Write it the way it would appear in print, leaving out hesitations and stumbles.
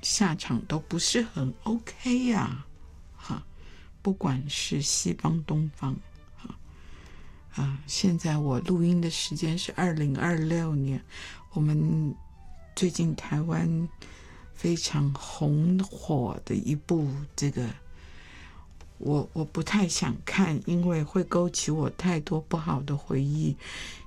下场都不是很 OK 呀，不管是西方东方，现在我录音的时间是2026年，我们最近台湾非常红火的一部这个。我不太想看，因为会勾起我太多不好的回忆，